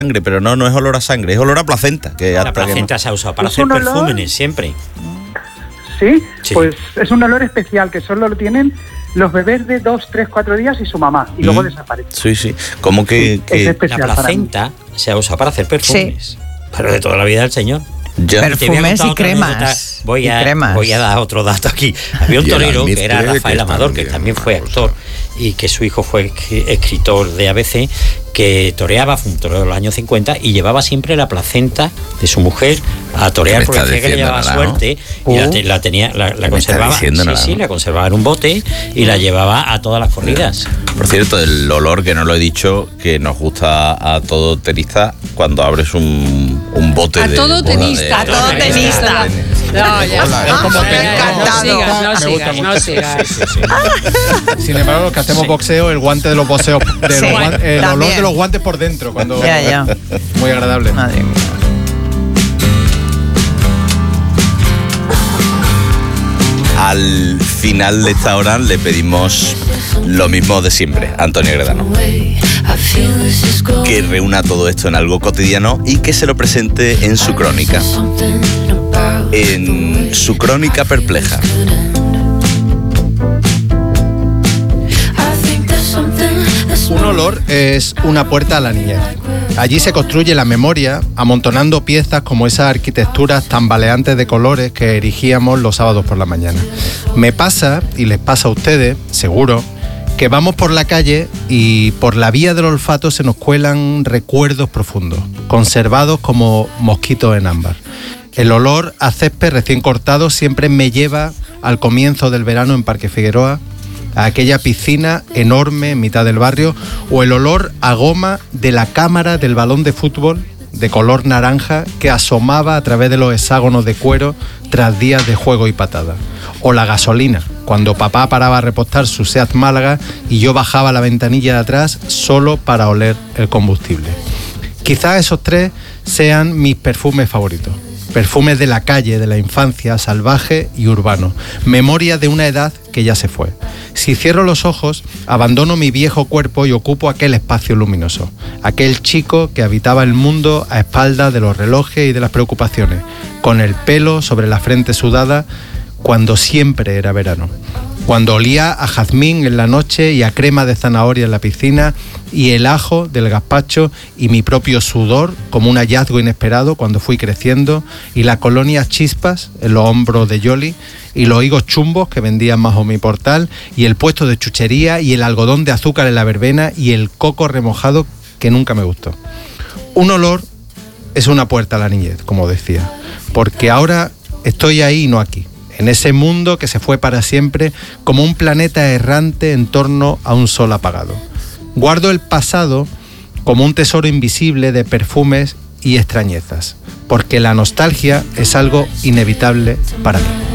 sangre, pero no es olor a sangre, es olor a placenta. Que la placenta se ha usado para hacer perfúmenes siempre. ¿Sí? Pues es un olor especial que solo lo tienen los bebés de 2, 3, 4 días y su mamá, y luego desaparece. Sí. Como que es especial. La placenta se ha usado para hacer perfumes, pero de toda la vida del señor. Perfumes y cremas. Voy a dar otro dato aquí. Había un torero que era Rafael Amador, que también fue actor, y que su hijo fue escritor de ABC, que toreaba, fue un torero de los años 50, y llevaba siempre la placenta de su mujer a torear porque decía que le llevaba suerte, y la conservaba. La conservaba en un bote y la llevaba a todas las corridas. Por cierto, el olor, que no lo he dicho, que nos gusta a todo tenista cuando abres un bote de... A todo tenista. No, ya. No sigas. Sin embargo, los que hacemos boxeo, el guante de los boxeos, el olor de los guantes por dentro, cuando muy agradable. Madre mía. Al final de esta hora le pedimos lo mismo de siempre, Antonio Gredano, que reúna todo esto en algo cotidiano y que se lo presente en su crónica, perpleja. Un olor es una puerta a la niñez. Allí se construye la memoria, amontonando piezas como esas arquitecturas tambaleantes de colores que erigíamos los sábados por la mañana. Me pasa, y les pasa a ustedes, seguro, que vamos por la calle y por la vía del olfato se nos cuelan recuerdos profundos, conservados como mosquitos en ámbar. El olor a césped recién cortado siempre me lleva al comienzo del verano en Parque Figueroa, a aquella piscina enorme en mitad del barrio, o el olor a goma de la cámara del balón de fútbol de color naranja que asomaba a través de los hexágonos de cuero tras días de juego y patada. O la gasolina, cuando papá paraba a repostar su Seat Málaga y yo bajaba la ventanilla de atrás solo para oler el combustible. Quizás esos tres sean mis perfumes favoritos. Perfumes de la calle, de la infancia, salvaje y urbano. Memoria de una edad que ya se fue. Si cierro los ojos, abandono mi viejo cuerpo y ocupo aquel espacio luminoso. Aquel chico que habitaba el mundo a espaldas de los relojes y de las preocupaciones, con el pelo sobre la frente sudada, cuando siempre era verano. Cuando olía a jazmín en la noche y a crema de zanahoria en la piscina, y el ajo del gazpacho y mi propio sudor como un hallazgo inesperado cuando fui creciendo, y la colonia Chispas en los hombros de Yoli, y los higos chumbos que vendían bajo mi portal, y el puesto de chuchería, y el algodón de azúcar en la verbena, y el coco remojado que nunca me gustó. Un olor es una puerta a la niñez, como decía, porque ahora estoy ahí y no aquí, en ese mundo que se fue para siempre, como un planeta errante en torno a un sol apagado. Guardo el pasado como un tesoro invisible de perfumes y extrañezas, porque la nostalgia es algo inevitable para mí.